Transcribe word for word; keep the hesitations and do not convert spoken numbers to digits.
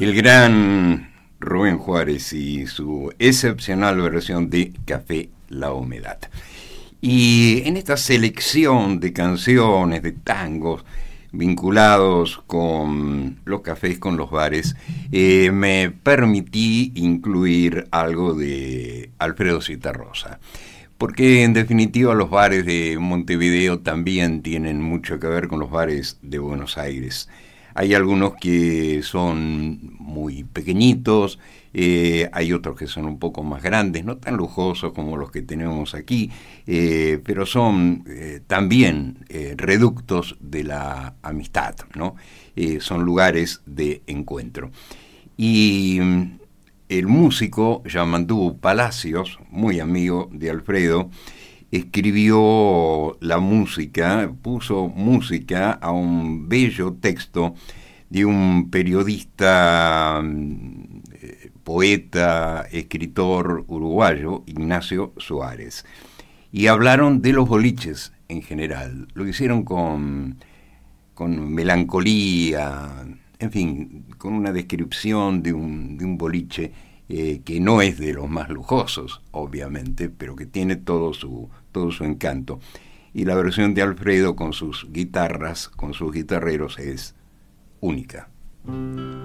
El gran Rubén Juárez y su excepcional versión de Café La Humedad. Y en esta selección de canciones, de tangos vinculados con los cafés, con los bares, eh, me permití incluir algo de Alfredo Zitarrosa. Porque en definitiva los bares de Montevideo también tienen mucho que ver con los bares de Buenos Aires. Hay algunos que son muy pequeñitos, eh, hay otros que son un poco más grandes, no tan lujosos como los que tenemos aquí, eh, pero son eh, también eh, reductos de la amistad, ¿no? Eh, son lugares de encuentro. Y el músico Yamandú Palacios, muy amigo de Alfredo, escribió la música, puso música a un bello texto de un periodista, eh, poeta, escritor uruguayo, Ignacio Suárez. Y hablaron de los boliches en general. Lo hicieron con, con melancolía, en fin, con una descripción de un, de un boliche eh, que no es de los más lujosos, obviamente, pero que tiene todo su, todo su encanto. Y la versión de Alfredo con sus guitarras, con sus guitarreros, es única.